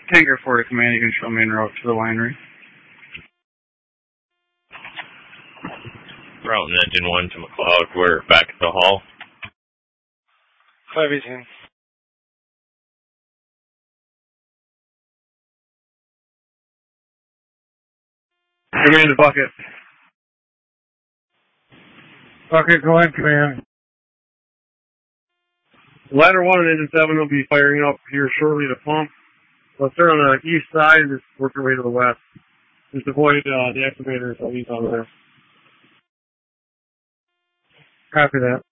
Tanker 4 to command, you can show me en route to the winery. Routing engine 1 to McLeod. We're back at the hall. 518. Command to Bucket. Bucket, go ahead, command. Ladder 1 and engine 7 will be firing up here shortly to pump. Let's start on the east side and just work our way to the west. Just avoid the excavators that lead on there. Copy that.